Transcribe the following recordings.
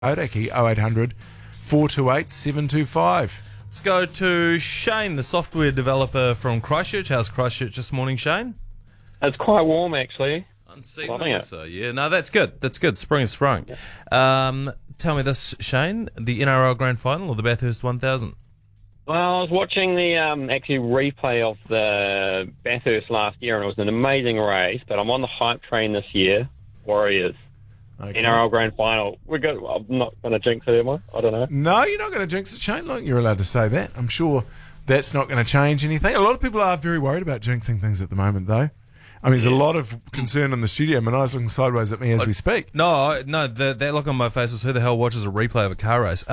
Hauraki 0800 428 725. Let's go to Shane, the software developer from Christchurch. How's Christchurch this morning, Shane? It's quite warm, actually. Unseasonably so, yeah. No, that's good. That's good. Spring is sprung. Yeah. Tell me this, Shane. The NRL Grand Final or the Bathurst 1000? Well, I was watching the actually replay of the Bathurst last year, and it was an amazing race, but I'm on the hype train this year. Warriors. Okay. NRL Grand Final. We're good. I'm not going to jinx it, am I? I don't know. No, you're not going to jinx it, Shane. Look, you're allowed to say that. I'm sure that's not going to change anything. A lot of people are very worried about jinxing things at the moment, though. I mean, there's a lot of concern in the studio. Manai's looking sideways at me as we speak. No, that look on my face was who the hell watches a replay of a car race?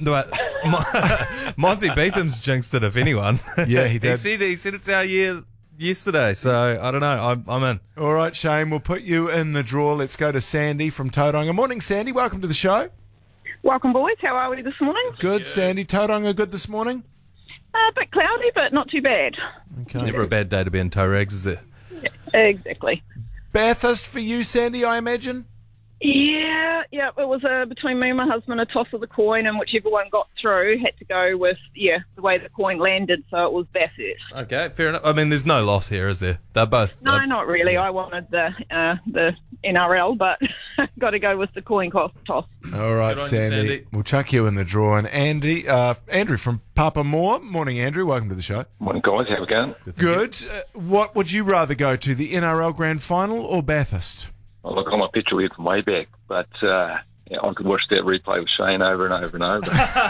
Monty Beetham's jinxed it, if anyone. Yeah, he did. he said it's our year yesterday, so I don't know. I'm in. All right, Shane, we'll put you in the draw. Let's go to Sandy from Tauranga. Morning, Sandy. Welcome to the show. Welcome, boys. How are we this morning? Good, Sandy. Tauranga good this morning? A bit cloudy, but not too bad. Okay. Never a bad day to be in Taurags, is there? Yeah, exactly. Bathurst for you, Sandy, I imagine? Yeah. It was between me and my husband, a toss of the coin, and whichever one got through had to go with, the way the coin landed, so it was Bathurst. Okay, fair enough. I mean, there's no loss here, is there? They're both... No, not really. Yeah. I wanted the NRL, but got to go with the coin toss. All right, Sandy. We'll chuck you in the draw. And Andrew from Papa Moore. Morning, Andrew. Welcome to the show. Morning, guys. How we going? Good. What would you rather go to, the NRL Grand Final or Bathurst? Well, look, I'm a petrol head from way back, but I could watch that replay with Shane over and over and over.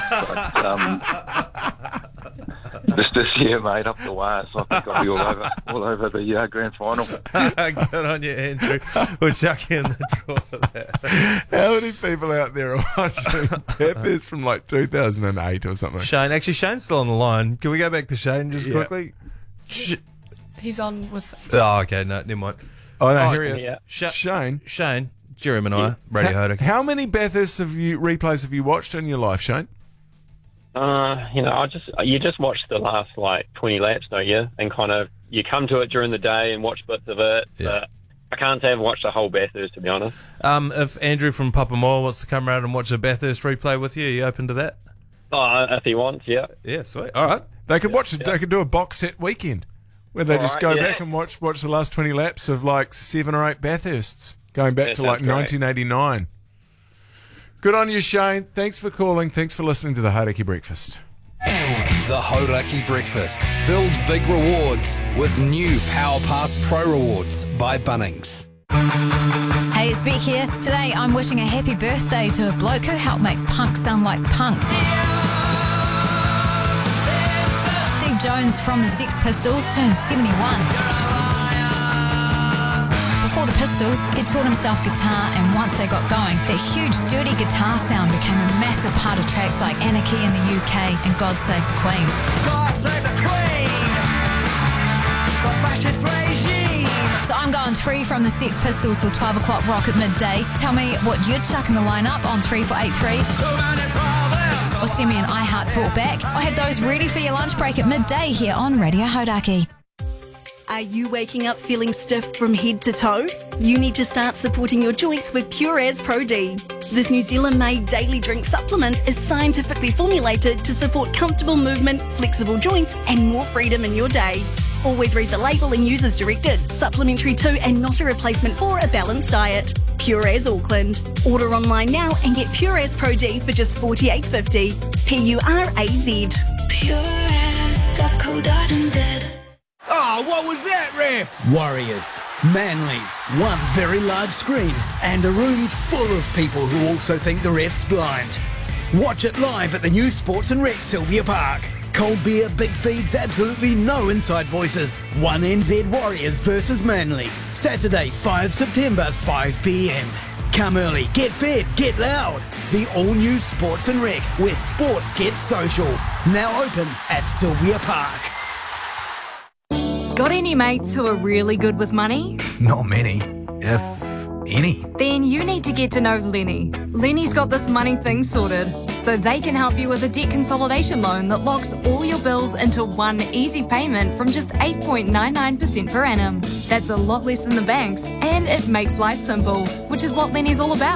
But this year, mate, up the wires, I think I'll be all over the grand final. Good on you, Andrew. We'll chuck you in the draw for that. How many people out there are watching Bathurst from like 2008 or something? Shane's still on the line. Can we go back to Shane just quickly? He's on with... Oh, okay, no, never mind. Oh, no, here he is. Yeah. Shane, Jerry Manai, Radio Hauraki. How many Bathurst replays have you watched in your life, Shane? You just watch the last 20 laps, don't you? And kind of you come to it during the day and watch bits of it. Yeah. But I can't say I've watched the whole Bathurst, to be honest. If Andrew from Papa Moore wants to come around and watch a Bathurst replay with you, are you open to that? Oh, if he wants, yeah. Yeah, sweet. All right. They could They could do a box set weekend where they just go back and watch the last 20 laps of 7 or 8 Bathursts going back to 1989. Good on you, Shane. Thanks for calling. Thanks for listening to the Hauraki Breakfast. The Hauraki Breakfast. Build big rewards with new Power Pass Pro Rewards by Bunnings. Hey, it's Beck here. Today I'm wishing a happy birthday to a bloke who helped make punk sound like punk. Steve Jones from the Sex Pistols turned 71. Before the Pistols, he'd taught himself guitar, and once they got going, that huge, dirty guitar sound became a massive part of tracks like Anarchy in the UK and God Save the Queen. God save the Queen! The fascist regime! So I'm going 3 from the Sex Pistols for 12 o'clock rock at midday. Tell me what you'd chuck in the lineup on 3483. Or send me an iHeart talk back. I have those ready for your lunch break at midday here on Radio Hauraki. Are you waking up feeling stiff from head to toe? You need to start supporting your joints with Pure As Pro D. This New Zealand-made daily drink supplement is scientifically formulated to support comfortable movement, flexible joints and more freedom in your day. Always read the label and use as directed. Supplementary to and not a replacement for a balanced diet. Pure As Auckland. Order online now and get Pure As Pro D for just $48.50. PURAZ. pureas.co.nz. Oh, what was that, ref? Warriors, Manly, one very large screen and a room full of people who also think the ref's blind. Watch it live at the new Sports and Rec Sylvia Park. Cold beer, big feeds, absolutely no inside voices. 1NZ Warriors versus Manly. Saturday, 5 September, 5 p.m. Come early, get fed, get loud. The all-new Sports and Rec, where sports gets social. Now open at Sylvia Park. Got any mates who are really good with money? Not many, if any. Then you need to get to know Lenny. Lenny's got this money thing sorted, so they can help you with a debt consolidation loan that locks all your bills into one easy payment from just 8.99% per annum. That's a lot less than the banks, and it makes life simple, which is what Lenny's all about.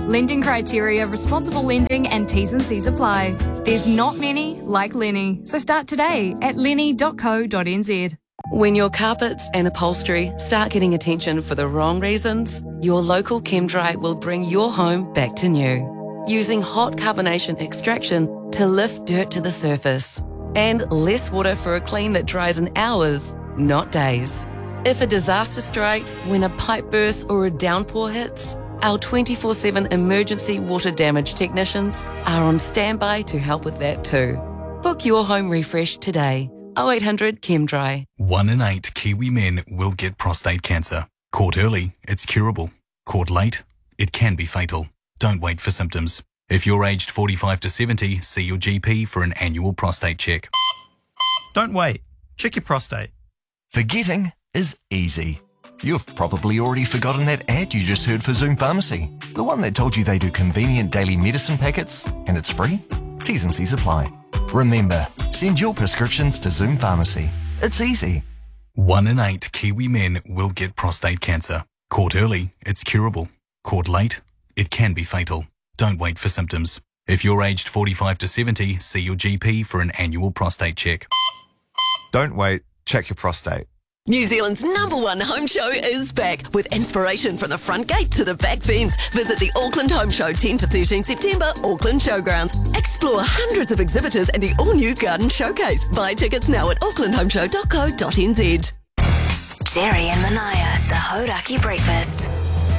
Lending criteria, responsible lending and T's and C's apply. There's not many like Lenny, so start today at lenny.co.nz. When your carpets and upholstery start getting attention for the wrong reasons, your local ChemDry will bring your home back to new. Using hot carbonation extraction to lift dirt to the surface. And less water for a clean that dries in hours, not days. If a disaster strikes when a pipe bursts or a downpour hits, our 24/7 emergency water damage technicians are on standby to help with that too. Book your home refresh today. 0800 ChemDry. 1 in 8 Kiwi men will get prostate cancer. Caught early, it's curable. Caught late, it can be fatal. Don't wait for symptoms. If you're aged 45 to 70, see your GP for an annual prostate check. Don't wait. Check your prostate. Forgetting is easy. You've probably already forgotten that ad you just heard for Zoom Pharmacy. The one that told you they do convenient daily medicine packets and it's free? T's and C's apply. Remember, send your prescriptions to Zoom Pharmacy. It's easy. 1 in 8 Kiwi men will get prostate cancer. Caught early, it's curable. Caught late, it can be fatal. Don't wait for symptoms. If you're aged 45 to 70, see your GP for an annual prostate check. Don't wait, check your prostate. New Zealand's #1 home show is back with inspiration from the front gate to the back fence. Visit the Auckland Home Show 10 to 13 September, Auckland Showgrounds. Explore hundreds of exhibitors and the all-new Garden Showcase. Buy tickets now at aucklandhomeshow.co.nz. Jerry and Manaya, the Hauraki Breakfast.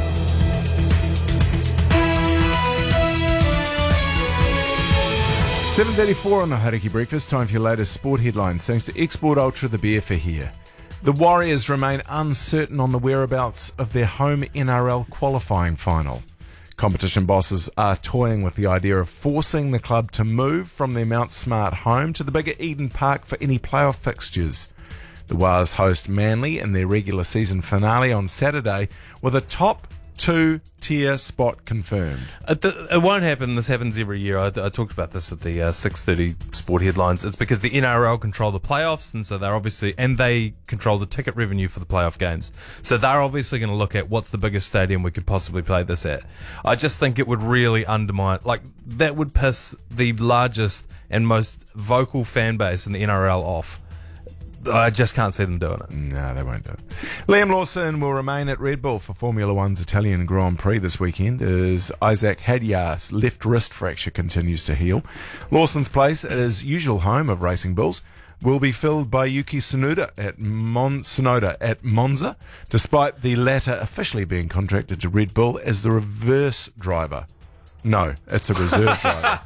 $7:34 on the Hauraki Breakfast. Time for your latest sport headlines. Thanks to Export Ultra, the beer for here. The Warriors remain uncertain on the whereabouts of their home NRL qualifying final. Competition bosses are toying with the idea of forcing the club to move from their Mount Smart home to the bigger Eden Park for any playoff fixtures. The Wars host Manly in their regular season finale on Saturday with a top 2-tier spot confirmed. It won't happen. This happens every year. I talked about this at the 6:30 sport headlines. It's because the NRL control the playoffs, and so they control the ticket revenue for the playoff games. So they're obviously going to look at what's the biggest stadium we could possibly play this at. I just think it would really undermine, that would piss the largest and most vocal fan base in the NRL off. I just can't see them doing it. No, they won't do it. Liam Lawson will remain at Red Bull for Formula One's Italian Grand Prix this weekend as Isaac Hadjar's left wrist fracture continues to heal. Lawson's place at his usual home of Racing Bulls will be filled by Yuki Tsunoda at Monza, despite the latter officially being contracted to Red Bull as the reverse driver. No, it's a reserve driver.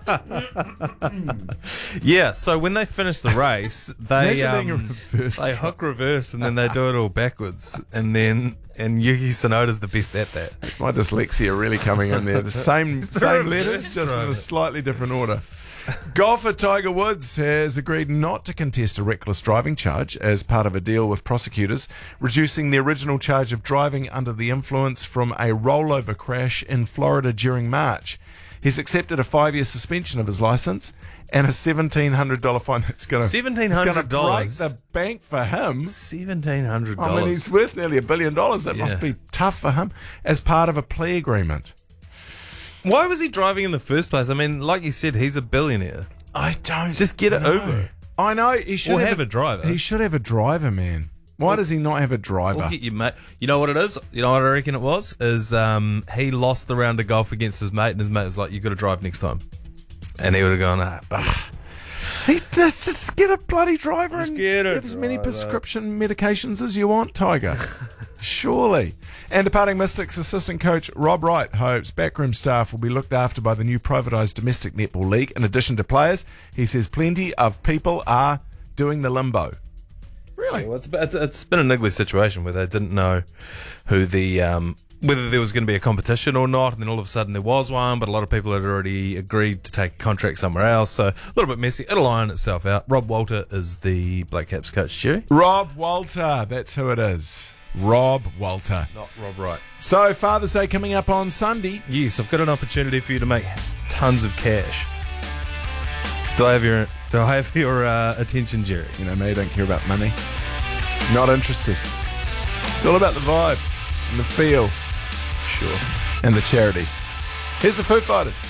Yeah, so when they finish the race, they hook reverse and then they do it all backwards. And Yuki Tsunoda's the best at that. It's my dyslexia really coming in there. The same letters, just in a slightly different order. Golfer Tiger Woods has agreed not to contest a reckless driving charge as part of a deal with prosecutors, reducing the original charge of driving under the influence from a rollover crash in Florida during March. He's accepted a 5-year suspension of his license and a $1,700 fine. That's going to break the bank for him. $1,700. I mean, he's worth nearly $1 billion. That must be tough for him as part of a plea agreement. Why was he driving in the first place? I mean, like you said, he's a billionaire. I don't Just get an Uber. I know. He should have a driver. He should have a driver, man. Why does he not have a driver? We'll get you, mate. You know what it is? You know what I reckon it was? He lost the round of golf against his mate, and his mate was like, "You got to drive next time." And he would have gone, He just get a bloody driver and get as many prescription medications as you want, Tiger. Surely. And departing Mystics assistant coach Rob Wright hopes backroom staff will be looked after by the new privatised domestic netball league. In addition to players, he says plenty of people are doing the limbo. Really? Well, it's been a niggly situation where they didn't know who whether there was going to be a competition or not, and then all of a sudden there was one, but a lot of people had already agreed to take a contract somewhere else, so a little bit messy. It'll iron itself out. Rob Walter is the Black Caps coach, Jerry. Rob Walter, that's who it is. Rob Walter. Not Rob Wright. So, Father's Day coming up on Sunday. Yes, I've got an opportunity for you to make tons of cash. Do I have your attention, Jerry? You know me, I don't care about money. Not interested. It's all about the vibe and the feel. Sure. And the charity. Here's the Foo Fighters.